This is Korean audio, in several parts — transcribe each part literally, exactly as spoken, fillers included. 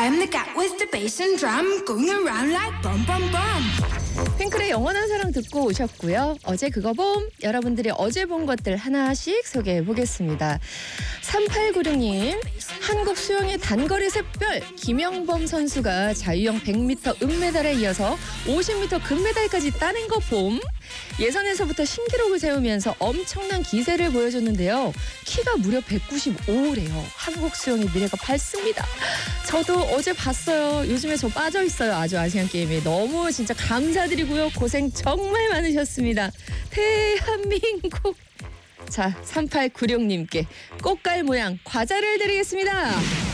I'm the cat with the bass and drum going around like bum bum bum. 핑클의 영원한 사랑 듣고 오셨고요. 어제 그거 봄, 여러분들이 어제 본 것들 하나씩 소개해 보겠습니다. 삼팔구육 님, 한국 수영의 단거리 샛별 김영범 선수가 자유형 백 미터 은메달에 이어서 오십 미터 금메달까지 따낸 거 봄. 예선에서부터 신기록을 세우면서 엄청난 기세를 보여줬는데요. 키가 무려 백구십오래요. 한국 수영의 미래가 밝습니다. 저도 어제 봤어요. 요즘에 저 빠져 있어요. 아주 아시안게임에. 너무 진짜 감사드리고요. 고생 정말 많으셨습니다. 대한민국. 자, 삼팔구육 님께 꽃갈 모양 과자를 드리겠습니다.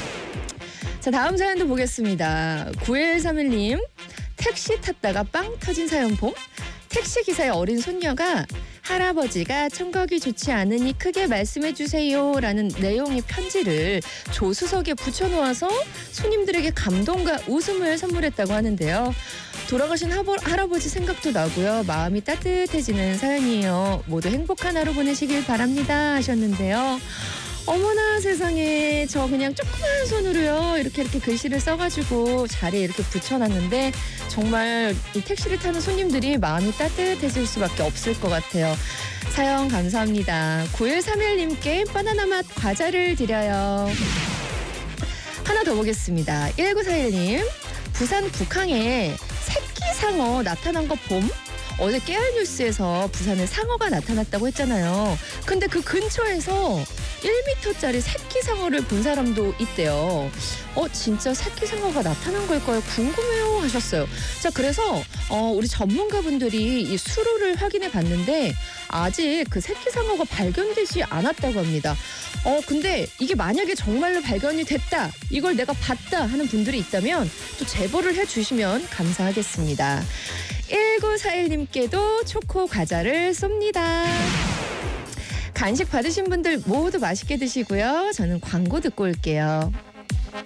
자, 다음 사연도 보겠습니다. 구일삼일 님, 택시 탔다가 빵 터진 사연 봄. 택시기사의 어린 손녀가 할아버지가 청각이 좋지 않으니 크게 말씀해 주세요 라는 내용의 편지를 조수석에 붙여놓아서 손님들에게 감동과 웃음을 선물했다고 하는데요. 돌아가신 하버, 할아버지 생각도 나고요. 마음이 따뜻해지는 사연이에요. 모두 행복한 하루 보내시길 바랍니다 하셨는데요. 어머나 세상에, 저 그냥 조그만 손으로요 이렇게 이렇게 글씨를 써가지고 자리에 이렇게 붙여놨는데 정말 이 택시를 타는 손님들이 마음이 따뜻해질 수밖에 없을 것 같아요. 사연 감사합니다. 구일삼일 님께 바나나 맛 과자를 드려요. 하나 더 보겠습니다. 일구사일 님, 부산 북항에 새끼상어 나타난 거 봄? 어제 깨알 뉴스에서 부산에 상어가 나타났다고 했잖아요. 근데 그 근처에서 일 미터짜리 새끼상어를 본 사람도 있대요. 어, 진짜 새끼상어가 나타난 걸까요? 궁금해요 하셨어요. 자, 그래서 어, 우리 전문가분들이 이 수로를 확인해 봤는데 아직 그 새끼상어가 발견되지 않았다고 합니다. 어, 근데 이게 만약에 정말로 발견이 됐다, 이걸 내가 봤다 하는 분들이 있다면 또 제보를 해주시면 감사하겠습니다. 일구사일 님께도 초코 과자를 쏩니다. 간식 받으신 분들 모두 맛있게 드시고요. 저는 광고 듣고 올게요.